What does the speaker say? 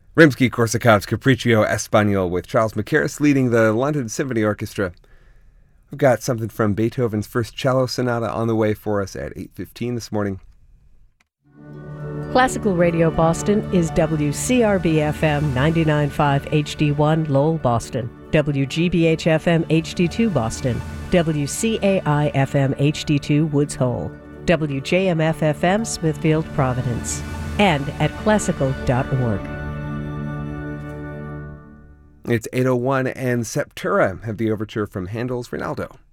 Rimsky-Korsakov's Capriccio Espagnol with Charles Mackerras leading the London Symphony Orchestra. We've got something from Beethoven's First Cello Sonata on the way for us at 8:15 this morning. Classical Radio Boston is WCRB-FM 99.5 HD1 Lowell, Boston, WGBH-FM HD2 Boston, WCAI-FM HD2 Woods Hole, WJMF-FM Smithfield, Providence, and at classical.org. It's 8:01 and Septura have the overture from Handel's Rinaldo.